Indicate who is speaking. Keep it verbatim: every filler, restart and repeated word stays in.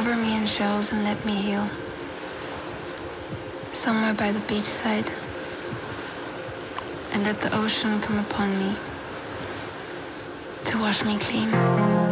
Speaker 1: Cover me in shells and let me heal. Somewhere by the beachside. And let the ocean come upon me to wash me clean.